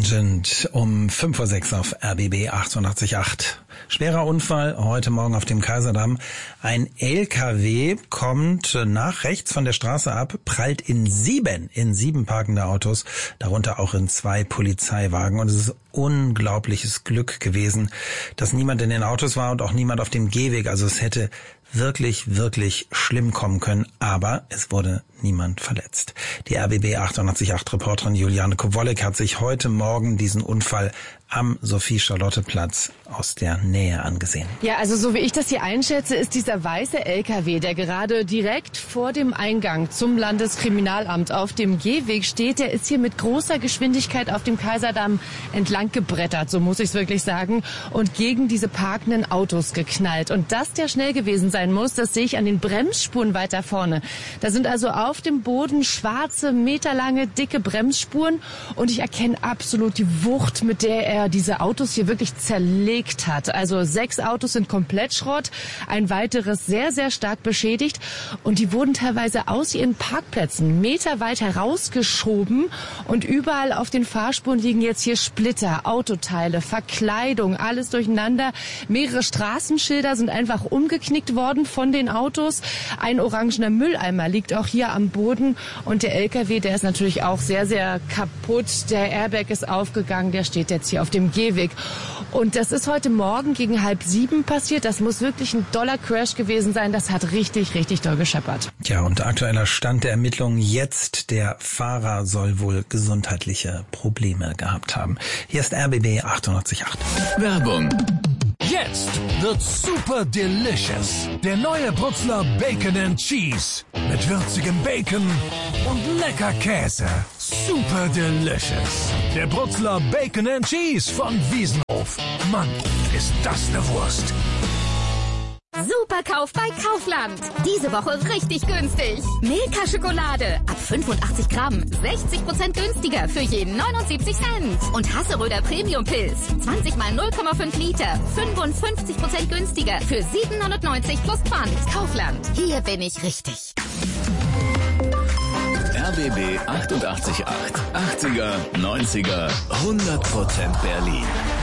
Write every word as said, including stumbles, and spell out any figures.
Legend um fünf Uhr sechs auf R B B achtundachtzig Komma acht. Schwerer Unfall heute Morgen auf dem Kaiserdamm. Ein L K W kommt nach rechts von der Straße ab, prallt in sieben, in sieben parkende Autos, darunter auch in zwei Polizeiwagen. Und es ist unglaubliches Glück gewesen, dass niemand in den Autos war und auch niemand auf dem Gehweg. Also es hätte wirklich, wirklich schlimm kommen können, aber es wurde niemand verletzt. Die R B B achtundachtzig Komma acht Reporterin Juliane Kowolek hat sich heute Morgen diesen Unfall am Sophie-Charlotte-Platz aus der Nähe angesehen. Ja, also so wie ich das hier einschätze, ist dieser weiße L K W, der gerade direkt vor dem Eingang zum Landeskriminalamt auf dem Gehweg steht, der ist hier mit großer Geschwindigkeit auf dem Kaiserdamm entlang gebrettert, so muss ich es wirklich sagen, und gegen diese parkenden Autos geknallt. Und dass der schnell gewesen sein muss, das sehe ich an den Bremsspuren weiter vorne. Da sind also auf dem Boden schwarze, meterlange, dicke Bremsspuren und ich erkenne absolut die Wucht, mit der er diese Autos hier wirklich zerlegt hat. Also sechs Autos sind komplett Schrott, ein weiteres sehr, sehr stark beschädigt und die wurden teilweise aus ihren Parkplätzen meterweit herausgeschoben und überall auf den Fahrspuren liegen jetzt hier Splitter, Autoteile, Verkleidung, alles durcheinander. Mehrere Straßenschilder sind einfach umgeknickt worden von den Autos. Ein orangener Mülleimer liegt auch hier am Boden und der L K W, der ist natürlich auch sehr, sehr kaputt. Der Airbag ist aufgegangen, der steht jetzt hier auf dem Gehweg. Und das ist heute Morgen gegen halb sieben passiert. Das muss wirklich ein doller Crash gewesen sein. Das hat richtig, richtig doll gescheppert. Ja, und aktueller Stand der Ermittlungen jetzt. Der Fahrer soll wohl gesundheitliche Probleme gehabt haben. Hier ist R B B achtundachtzig Komma acht. Werbung. Jetzt wird super delicious. Der neue Brutzler Bacon and Cheese. Mit würzigem Bacon und lecker Käse. Super delicious. Der Brutzler Bacon and Cheese von Wiesenhof. Mann, ist das eine Wurst. Superkauf bei Kaufland. Diese Woche richtig günstig. Milka-Schokolade ab fünfundachtzig Gramm, sechzig Prozent günstiger für jeden neunundsiebzig Cent. Und Hasseröder Premium-Pilz, zwanzig mal null Komma fünf Liter, fünfundfünfzig Prozent günstiger für siebenhundertneunzig plus Pfand. Kaufland, hier bin ich richtig. R B B achtundachtzig Komma acht. achtziger, neunziger, hundert Prozent Berlin.